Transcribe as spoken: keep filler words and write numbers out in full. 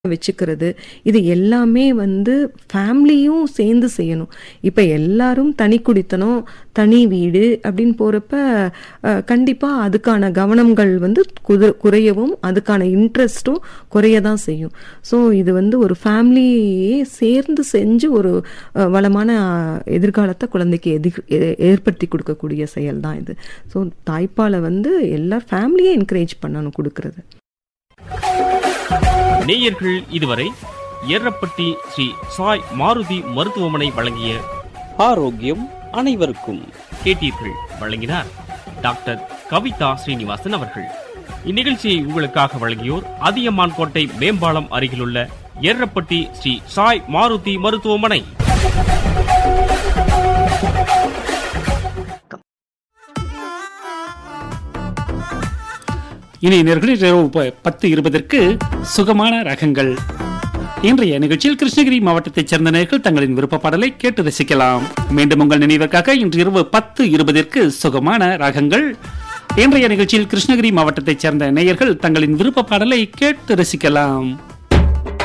வச்சுக்கிறது. இது எல்லாமே வந்து ஃபேமிலியும் சேர்ந்து செய்யணும். இப்ப எல்லாரும் தனி குடித்தனம், தனி வீடு அப்படின்னு போறப்ப அ கண்டிப்பா அதுக்கான கவனங்கள் வந்து குது குறையவும், அதுக்கான இன்ட்ரெஸ்ட்டும் குறைய தான் செய்யும். ஸோ இது வந்து ஒரு ஃபேமிலியே சேர்ந்து செஞ்சு ஒரு அ வளமான அ எதிர்காலத்த குழந்தைக்கு எதிர் எ ஏற்படுத்தி குடுக்கக்கூடிய செயல் தான் இது. ஸோ தாய்ப்பால வந்து எல்லா ஃபேமிலியே என்கரேஜ் பண்ணணும் குடுக்குறது. நேயர்கள் இதுவரை ஏரப்பட்டி ஸ்ரீ சாய் மாருதி மருத்துவமனை வழங்கிய ஆரோக்கியம் அனைவருக்கும் கேட்டீர்கள். வழங்கினார் டாக்டர் கவிதா ஸ்ரீனிவாசன் அவர்கள். இந்நிகழ்ச்சியை உங்களுக்காக வழங்கியோர் அதியமான் கோட்டை மேம்பாலம் அருகிலுள்ள ஏரப்பட்டி ஸ்ரீ சாய் மாருதி மருத்துவமனை. இனி நேயர்களே, பத்து இருபதற்கு சுகமான ரகங்கள். இன்றைய நிகழ்ச்சியில் கிருஷ்ணகிரி மாவட்டத்தைச் சேர்ந்த நேயர்கள் தங்களின் விருப்ப பாடலை கேட்டு ரசிக்கலாம். மீண்டும் உங்கள் நினைவிற்காக இன்று இரவு பத்து இருபதற்கு சுகமான ரகங்கள். இன்றைய நிகழ்ச்சியில் கிருஷ்ணகிரி மாவட்டத்தைச் சேர்ந்த நேயர்கள் தங்களின் விருப்ப பாடலை கேட்டு ரசிக்கலாம்.